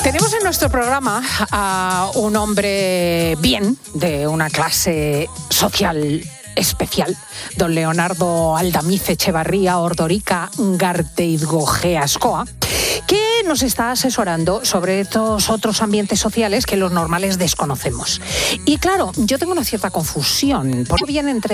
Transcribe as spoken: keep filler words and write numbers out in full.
Tenemos en nuestro programa a un hombre bien, de una clase social especial, don Leonardo Aldamiz Echevarría Ordorica Garteizgojea Ascoa, que nos está asesorando sobre estos otros ambientes sociales que los normales desconocemos. Y claro, yo tengo una cierta confusión, porque bien entre